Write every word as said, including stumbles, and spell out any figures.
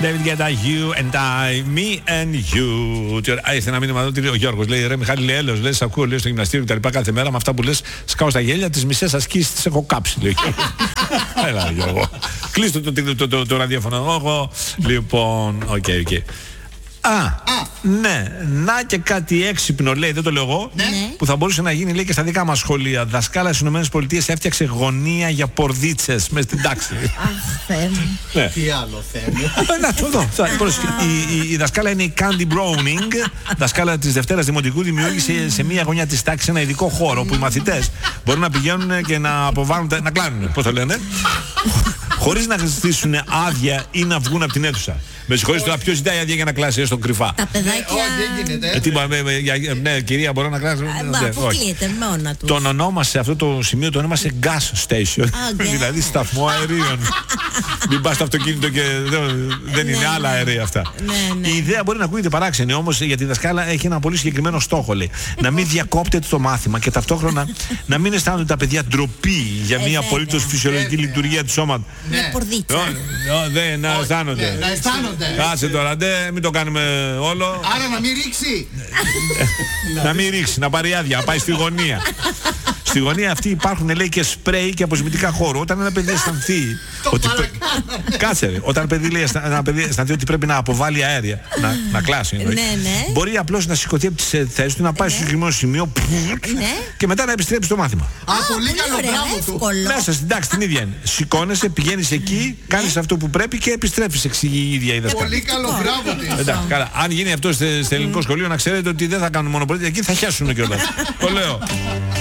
David Guetta, you and I, me and you. Ήρθε ένα μήνυμα εδώ, ο Γιώργος λέει: Ρε Μιχάλη, λέει έλεος, λες, ακούω λέει στο γυμναστήριο και τα λοιπά κάθε μέρα. Με αυτά που λες, σκάω στα γέλια, τις μισές ασκήσεις τις έχω κάψει. Λέει. Έλα, Γιώργο. Κλείστε το, το, το, το, το ραδιόφωνο. Εγώ. Λοιπόν, οκ, okay, οκ. Okay. Α, Α, ναι, να και κάτι έξυπνο λέει, δεν το λέω εγώ, ναι, που θα μπορούσε να γίνει λέει και στα δικά μας σχολεία. Δασκάλα στις ΗΠΑ έφτιαξε γωνία για πορδίτσες μες στην τάξη. Αχ, Θεέ μου. Ναι. Τι άλλο Θεέ μου. Να το δω. η, η, η δασκάλα είναι η Candy Browning, δασκάλα της Δευτέρας Δημοτικού, δημιούργησε σε μία γωνιά της τάξης ένα ειδικό χώρο που οι μαθητές μπορούν να πηγαίνουν και να αποβάλουν, να κλάνουν, πώς το λένε, χωρίς να ζητήσουν άδεια ή να βγουν από την αίθουσα. Με συγχωρείτε τώρα, ποιος ζητάει άδεια για να κλάσει έστω κρυφά. Τα παιδάκια. Όχι, δεν γίνεται. Ε, τι είπαμε, ναι, κυρία, μπορώ να κλάσω. Αποκλείεται μόνα του. Τον ονόμασε αυτό το σημείο, το ονόμασε gas station. Δηλαδή σταθμό αερίων. Μην πας στο αυτοκίνητο και δεν είναι άλλα αερία αυτά. Η ιδέα μπορεί να ακούγεται παράξενη, όμως γιατί η δασκάλα έχει ένα πολύ συγκεκριμένο στόχο. Λέει. Να μην διακόπτεται το μάθημα και ταυτόχρονα να μην αισθάνονται τα παιδιά ντροπή για μια απολύτως φυσιολογική λειτουργία του σώματος. Μια πορδίτσα. Δεν να αισθάνονται. Κάτσε τώρα, δε, μην το κάνουμε όλο. Άρα να μην ρίξει. Να μην ρίξει, να πάρει άδεια, να πάει στη γωνία. Στη γωνία αυτή υπάρχουν λέει και σπρέι και αποσμητικά χώρου. Όταν ένα παιδί αισθανθεί ότι. Κάτσε, ρε. Όταν παιδί λέει, ένα παιδί αισθανθεί ότι πρέπει να αποβάλει αέρια, να, να κλάσει. Ναι, ναι. Μπορεί απλώς να σηκωθεί από τις θέσεις του, να πάει στο συγκεκριμένο σημείο και μετά να επιστρέψει στο μάθημα. Α, πολύ καλό, μπράβο του. Μέσα στην τάξη την ίδια είναι. Σηκώνεσαι, πηγαίνεις εκεί, κάνεις αυτό που πρέπει και επιστρέφεις, εξηγεί η ίδια η δασκάλα. Πολύ καλό, μπράβο της. Αν γίνει αυτό στο ελληνικό σχολείο, να ξέρετε ότι δεν θα κάνουν μόνο πολιτική, εκεί θα χάσουν κιόλας. Το λέω.